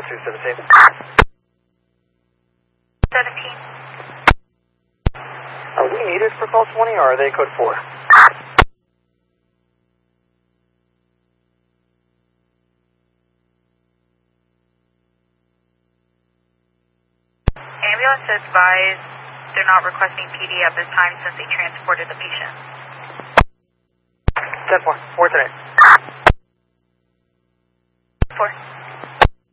217. 17. Are we needed for call 20 or are they code 4? Ambulance advised they're not requesting PD at this time since they transported the patient. 10-4, 4 today. 4.